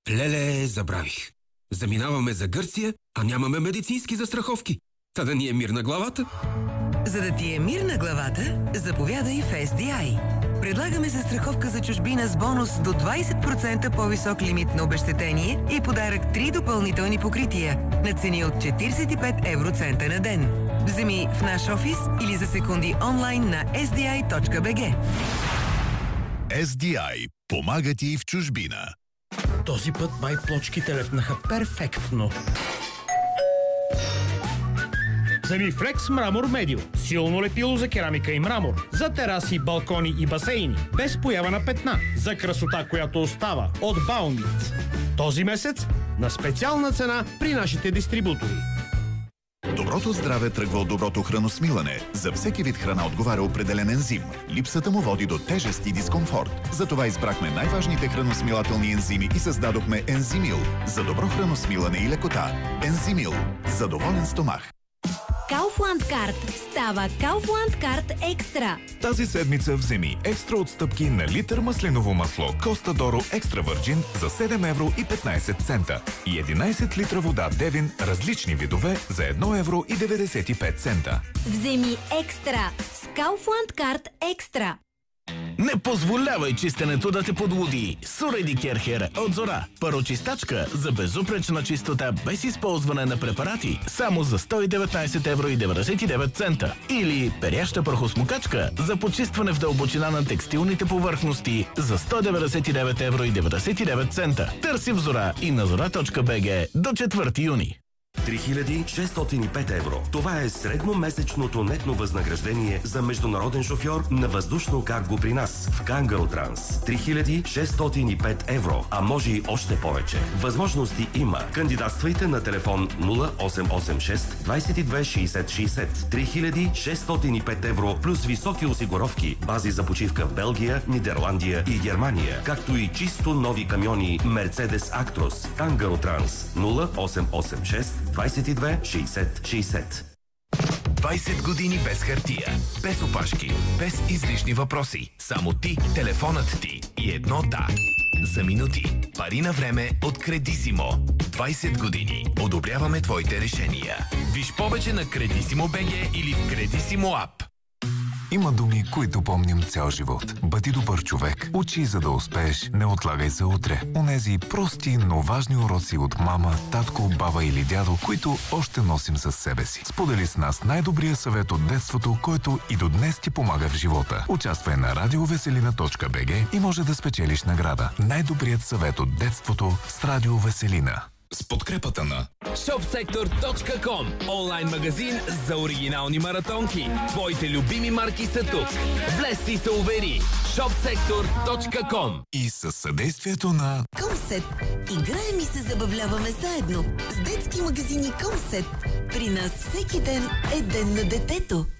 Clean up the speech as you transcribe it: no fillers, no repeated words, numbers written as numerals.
Леле, забравих. Заминаваме за Гърция, а нямаме медицински застраховки. Та да ни е мир на главата. За да ти е мир на главата, заповядай в SDI. Предлагаме застраховка за чужбина с бонус до 20% по-висок лимит на обезщетение и подарък 3 допълнителни покрития на цени от 45 евроцента на ден. Вземи в наш офис или за секунди онлайн на sdi.bg. SDI помага ти и в чужбина. Този път май плочките лепнаха перфектно. Вземи Flex Мрамор Медио. Силно лепило за керамика и мрамор. За тераси, балкони и басейни. Без поява на петна. За красота, която остава. От Баумит. Този месец на специална цена при нашите дистрибутори. Доброто здраве тръгва от доброто храносмилане. За всеки вид храна отговаря определен ензим. Липсата му води до тежест и дискомфорт. Затова избрахме най-важните храносмилателни ензими и създадохме Ензимил. За добро храносмилане и лекота. Ензимил. За доволен стомах. Kaufland Card става Kaufland Card Екстра. Тази седмица вземи екстра отстъпки на литър маслиново масло Коста Доро Екстра Върджин за 7 евро и 15 цента и 11 литра вода Девин различни видове за 1 евро и 95 цента. Вземи екстра с Kaufland Card Екстра. Не позволявай чистенето да те подлуди. Суреди Керхер от Зора. Парочистачка за безупречна чистота без използване на препарати. Само за 119 евро и 99 цента. Или перяща прахосмокачка за почистване в дълбочина на текстилните повърхности за 199 евро и 99 цента. Търси в Зора и на zora.bg до 4 юни. 3605 евро. Това е средномесечното нетно възнаграждение за международен шофьор на въздушно карго при нас в Кангаро Транс. 3605 евро, а може и още повече. Възможности има. Кандидатствайте на телефон 0886 22 60 60. 3605 евро плюс високи осигуровки, бази за почивка в Белгия, Нидерландия и Германия, както и чисто нови камиони Mercedes Actros. Кангаро Транс 0886 22 60 60. 20 години без хартия, без опашки, без излишни въпроси. Само ти, телефонът ти и едно да. За минути. Пари на време от Кредисимо. 20 години. Одобряваме твоите решения. Виж повече на Кредисимо БГ или в Кредисимо ап. Има думи, които помним цял живот. Бъди добър човек. Учи, за да успееш. Не отлагай за утре. Онези прости, но важни уроци от мама, татко, баба или дядо, които още носим със себе си. Сподели с нас най-добрия съвет от детството, който и до днес ти помага в живота. Участвай на radioveselina.bg и може да спечелиш награда. Най-добрият съвет от детството с Радио Веселина. С подкрепата на shopsektor.com, онлайн магазин за оригинални маратонки. Твоите любими марки са тук. Влез и се увери. shopsektor.com. И със съдействието на Комсет. Играем и се забавляваме заедно с детски магазини Комсет. При нас всеки ден е ден на детето.